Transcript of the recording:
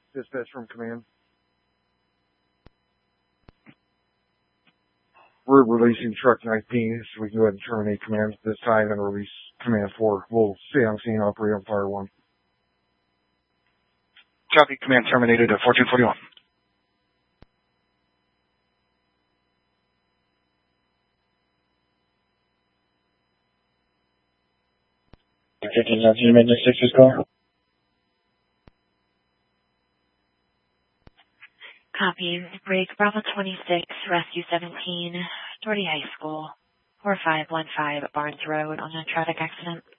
Dispatch from command. We're releasing truck 19, so we can go ahead and terminate command at this time and release command 4. We'll stay on scene, operate on fire 1. Copy, command terminated at 1441. Maintenance 6 is call. Copy. Break Bravo 26, Rescue 17, Doherty High School, 4515 Barnes Road on a traffic accident.